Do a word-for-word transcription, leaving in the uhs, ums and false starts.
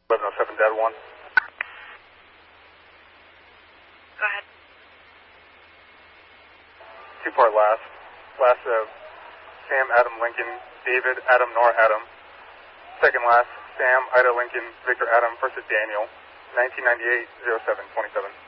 eleven oh seven, dead one. Go ahead. Two-part last. Last of Sam, Adam, Lincoln, David, Adam, Nora, Adam. Second last, Sam, Ida, Lincoln, Victor, Adam. First is Daniel, nineteen ninety-eight, oh seven, twenty-seven.